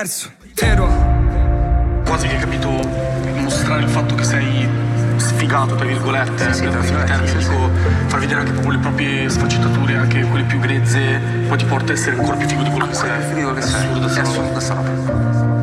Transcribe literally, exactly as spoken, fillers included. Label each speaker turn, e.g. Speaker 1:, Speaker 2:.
Speaker 1: Vero.
Speaker 2: Quasi che hai capito mostrare il fatto che sei sfigato, tra virgolette,
Speaker 3: Sì, sì,
Speaker 2: per
Speaker 3: tra
Speaker 2: il termine,
Speaker 3: virgolette, sì,
Speaker 2: dico, far vedere anche proprio le proprie sfaccettature, anche quelle più grezze, poi ti porta a essere ancora più figo di quello che sei.
Speaker 3: Ancora più figo che
Speaker 2: È
Speaker 3: sei.
Speaker 2: assurdo,
Speaker 3: È
Speaker 2: sta roba.
Speaker 3: assurdo sta roba.